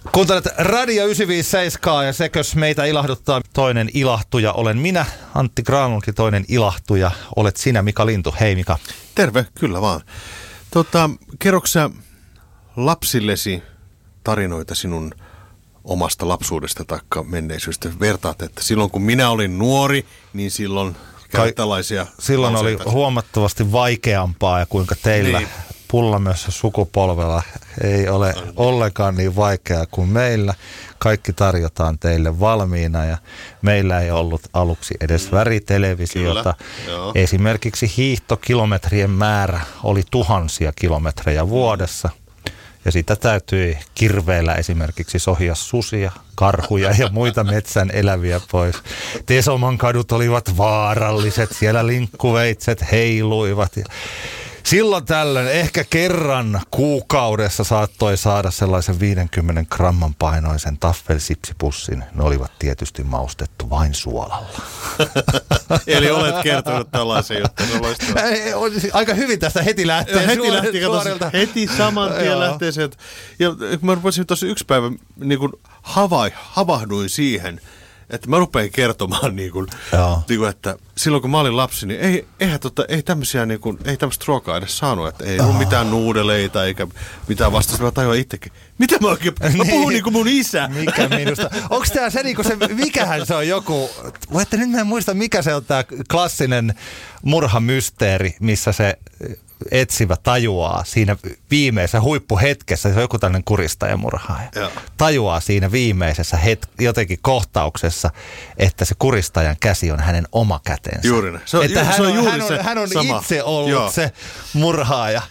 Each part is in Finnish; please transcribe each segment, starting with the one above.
Kuuntelet Radio 957 ja sekös meitä ilahduttaa toinen ilahtuja. Olen minä, Antti Granlund, toinen ilahtuja. Olet sinä, Mika Lintu. Hei Mika. Terve, kyllä vaan. Kerroksä lapsillesi tarinoita sinun omasta lapsuudesta tai menneisyydestä? Vertaat, että silloin kun minä olin nuori, niin silloin tällaisia silloin lauseita oli huomattavasti vaikeampaa ja kuinka teillä niin Pullamössä sukupolvella ei ole ollenkaan niin vaikeaa kuin meillä. Kaikki tarjotaan teille valmiina ja meillä ei ollut aluksi edes väritelevisiota. Esimerkiksi hiihtokilometrien määrä oli tuhansia kilometrejä vuodessa. Ja sitä täytyi kirveellä esimerkiksi sohia susia, karhuja ja muita metsän eläviä pois. Tesoman kadut olivat vaaralliset, siellä linkkuveitset heiluivat. Silloin tällöin ehkä kerran kuukaudessa saattoi saada sellaisen 50 gramman painoisen taffelsipsipussin. Ne olivat tietysti maustettu vain suolalla. Eli olet kertonut tällaisen jutun. Aika hyvin tästä heti lähtee. Heti saman tien lähtee se. Ja mä rupesin tuossa yksi päivä niin kuin havahduin siihen, että mä rupean kertomaan, että silloin kun mä olin lapsi, niin ei tämmöisiä, ei tämmöistä ruokaa edes saanut, että ei ollut mitään nuudeleita eikä mitään vasta. Mä tajuan itsekin, mitä mä oikein, mä puhun niin kuin mun isä. Mikä minusta? Onko tää se, mikähän se on joku, voitte nyt mä en muista, mikä se on tää klassinen murhamysteeri, missä se etsivä tajuaa siinä viimeisessä huippuhetkessä, se on joku tällainen kuristajamurhaaja, tajuaa siinä viimeisessä jotenkin kohtauksessa, että se kuristajan käsi on hänen oma kätensä. Juuri näin. Hän on itse ollut se murhaaja.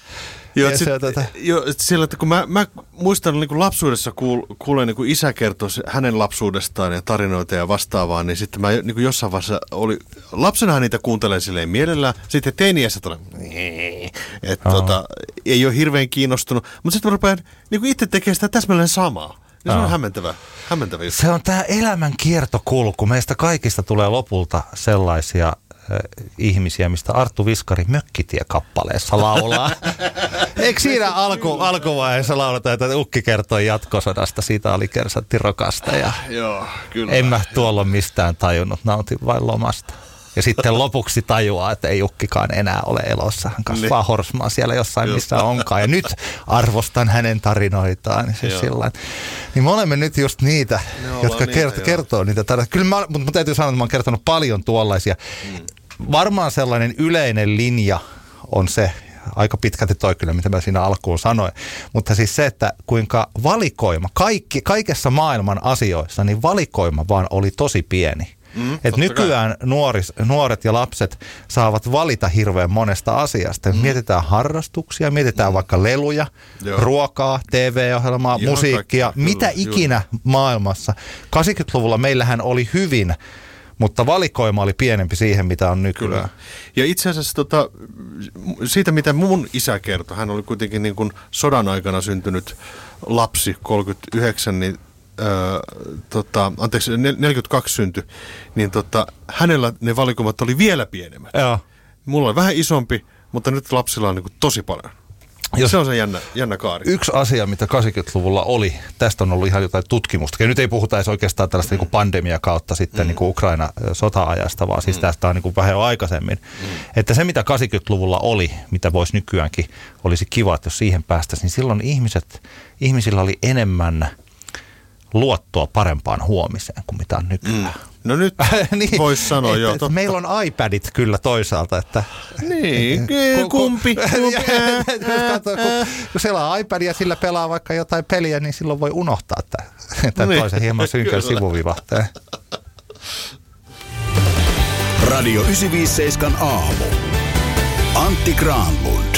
Että kun mä muistan niin kuin lapsuudessa kuulen niin kuin isä kertoi hänen lapsuudestaan ja tarinoita ja vastaavaa, niin sitten mä niin kuin jossain vaiheessa lapsenahan niitä kuuntelen silleen mielellään, sitten teiniässä tulee, että ei ole hirveän kiinnostunut, mutta sitten mä rupean niin kuin itse tekemään sitä täsmälleen samaa. Ja se on hämmentävä juttu. Se on tämä elämän kiertokulku. Meistä kaikista tulee lopulta sellaisia ihmisiä, mistä Arttu Viskari Mökkitie-kappaleessa laulaa. Eikö siinä alkuvaiheessa laulata, että ukki kertoi jatkosodasta, siitä oli kersantti rokasta ja kyllä. En mä tuolla mistään tajunnut, nautin vain lomasta. Ja sitten lopuksi tajuaa, että ei ukkikaan enää ole elossa. Hän kasvaa horsmaa siellä jossain, missä onkaan. Ja nyt arvostan hänen tarinoitaan. Niin me olemme nyt just niitä, jotka kertoo niitä tarinoita. Kyllä mutta täytyy sanoa, että mä oon kertonut paljon tuollaisia. Varmaan sellainen yleinen linja on se, aika pitkälti toi kyllä, mitä mä siinä alkuun sanoin. Mutta siis se, että kuinka valikoima, kaikessa maailman asioissa, niin valikoima vaan oli tosi pieni. Että nykyään nuoret ja lapset saavat valita hirveän monesta asiasta. Mietitään harrastuksia, mietitään vaikka leluja, ruokaa, TV-ohjelmaa, musiikkia, mitä ikinä maailmassa. 80-luvulla meillähän oli hyvin, mutta valikoima oli pienempi siihen, mitä on nykyään. Kyllä. Ja itse asiassa siitä, mitä mun isä kertoi, hän oli kuitenkin niin kuin sodan aikana syntynyt lapsi, 39, niin 42 syntyi, niin hänellä ne valikoimat oli vielä pienemmät. Mulla oli vähän isompi, mutta nyt lapsilla on niin kuin tosi paljon. Se on se jännä kaari. Yksi asia, mitä 80-luvulla oli, tästä on ollut ihan jotain tutkimusta. Ja nyt ei puhuta edes oikeastaan tällaista niin kuin pandemia kautta sitten niin kuin Ukraina-sota-ajasta, vaan siis tästä on niin kuin vähän jo aikaisemmin. Että se, mitä 80-luvulla oli, mitä voisi nykyäänkin, olisi kiva, että jos siihen päästäisiin, niin silloin ihmisillä oli enemmän luottoa parempaan huomiseen kuin mitä on nykyään. No nyt niin, voisi sanoa jo. Meillä on iPadit kyllä toisaalta, että niin, kumpi? Kun selaa iPadia, sillä pelaa vaikka jotain peliä, niin silloin voi unohtaa tämän toisen hieman synkän sivuvivahteen. Radio 957 aamu. Antti Granlund.